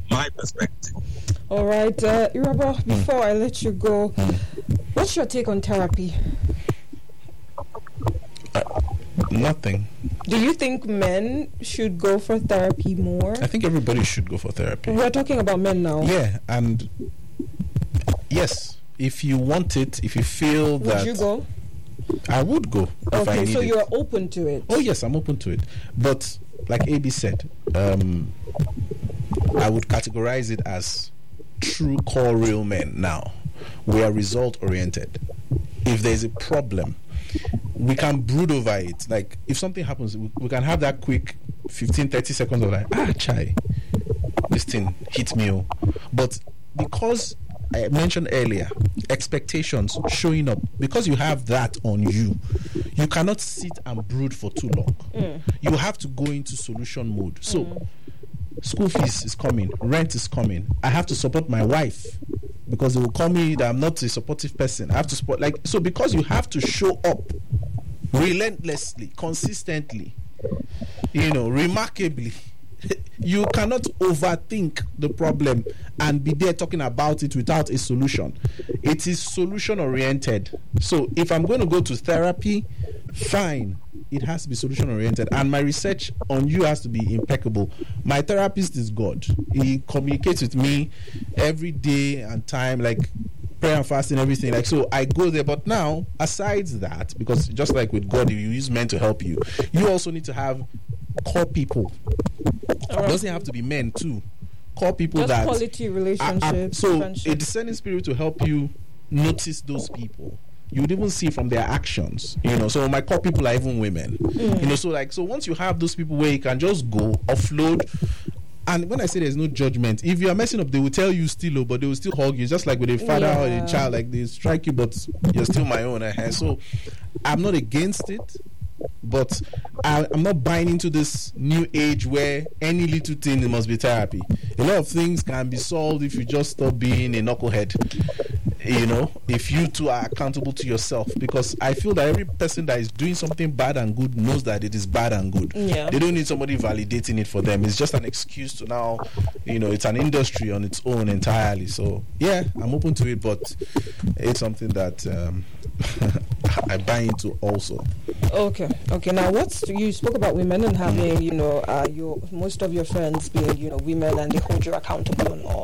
my perspective. All right, Irabo, before I let you go, what's your take on therapy? Nothing. Do you think men should go for therapy more? I think everybody should go for therapy. We're talking about men now. Yeah, and yes, if you want it, if you feel that... Would you go? I would go if I Okay, need so it. you're open to it. Oh yes, I'm open to it. But like AB said, I would categorize it as true core real men now. We are result oriented. If there's a problem, we can brood over it. Like if something happens, we can have that quick 15-30 seconds of like, chai, this thing hit me. Oh. But because I mentioned earlier, expectations showing up, because you have that on you, you cannot sit and brood for too long. You have to go into solution mode. So school fees is coming, rent is coming, I have to support my wife because they will call me that I'm not a supportive person. I have to support, like, so because you have to show up relentlessly, consistently, remarkably, you cannot overthink the problem and be there talking about it without a solution. It is solution oriented. So if I'm going to go to therapy, fine, it has to be solution oriented, and my research on you has to be impeccable. My therapist is God. He communicates with me every day and time, like prayer and fasting, everything. Like, so I go there. But now, aside that, because just like with God, you use men to help you, you also need to have core people. It doesn't have to be men too. Core people, just that quality relationships. So friendship. a discerning spirit to help you notice those people. You would even see from their actions, so my core people are even women, so once you have those people where you can just go offload. And when I say there's no judgment, if you are messing up, they will tell you still, but they will still hug you, just like with a father or a child. Like, they strike you, but you're still my own. So I'm not against it, but I'm not buying into this new age where any little thing must be therapy. A lot of things can be solved if you just stop being a knucklehead. If you two are accountable to yourself, because I feel that every person that is doing something bad and good knows that it is bad and good. They don't need somebody validating it for them. It's just an excuse to now, it's an industry on its own entirely. So yeah, I'm open to it, but it's something that I buy into also. Okay. Now, you spoke about women and having, most of your friends being, women, and they hold you accountable and all.